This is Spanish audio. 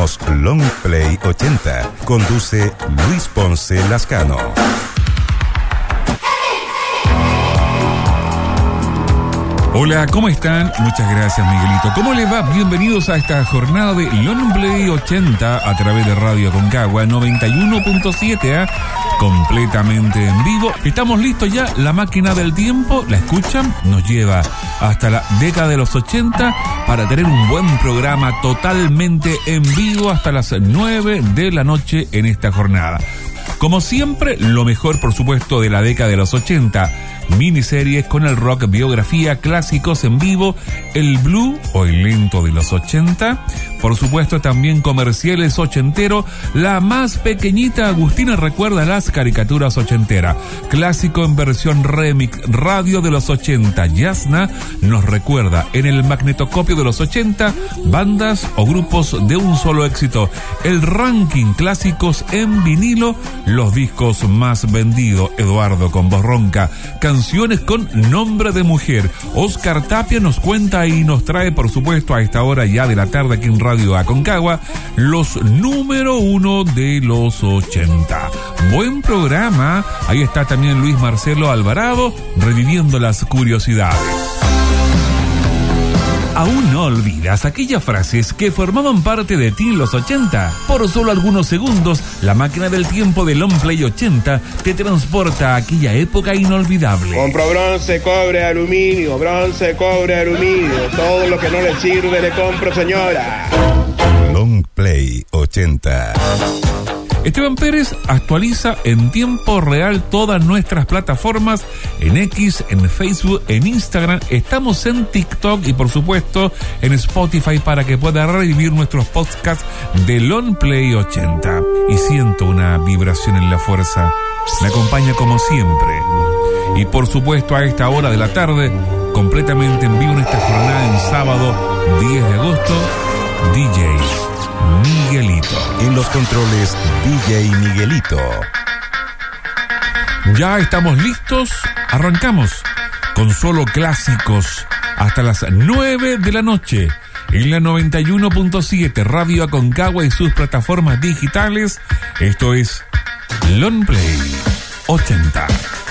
Somos Long Play 80. Conduce Luis Ponce Lascano. Hola, ¿cómo están? Muchas gracias, Miguelito. ¿Cómo les va? Bienvenidos a esta jornada de Long Play 80 a través de Radio Aconcagua 91.7, completamente en vivo. Estamos listos ya, la máquina del tiempo, ¿la escuchan? Nos lleva hasta la década de los 80 para tener un buen programa totalmente en vivo hasta las 9 de la noche en esta jornada. Como siempre, lo mejor, por supuesto, de la década de los 80. Miniseries con el rock, biografía, clásicos en vivo, el blue o el lento de los 80, por supuesto también comerciales ochenteros. La más pequeñita Agustina recuerda las caricaturas ochenteras, clásico en versión remix, radio de los 80. Yasna nos recuerda en el magnetoscopio de los 80 bandas o grupos de un solo éxito, el ranking clásicos en vinilo, los discos más vendidos, Eduardo con voz ronca, canciones con nombre de mujer. Oscar Tapia nos cuenta y nos trae, por supuesto, a esta hora ya de la tarde aquí en Radio Aconcagua, los número 1 de los 80. Buen programa. Ahí está también Luis Marcelo Alvarado reviviendo las curiosidades. ¿Aún no olvidas aquellas frases que formaban parte de ti en los 80? Por solo algunos segundos, la máquina del tiempo de Long Play 80 te transporta a aquella época inolvidable. Compro bronce, cobre, aluminio, todo lo que no le sirve le compro, señora. Long Play 80. Esteban Pérez actualiza en tiempo real todas nuestras plataformas, en X, en Facebook, en Instagram. Estamos en TikTok y por supuesto en Spotify para que pueda revivir nuestros podcasts de Long Play 80. Y siento una vibración en la fuerza. Me acompaña como siempre. Y por supuesto a esta hora de la tarde, completamente en vivo en esta jornada en sábado 10 de agosto, DJ Miguelito. En los controles, DJ Miguelito. Ya estamos listos, arrancamos con solo clásicos hasta las 9 de la noche en la 91.7 Radio Aconcagua y sus plataformas digitales. Esto es Long Play 80.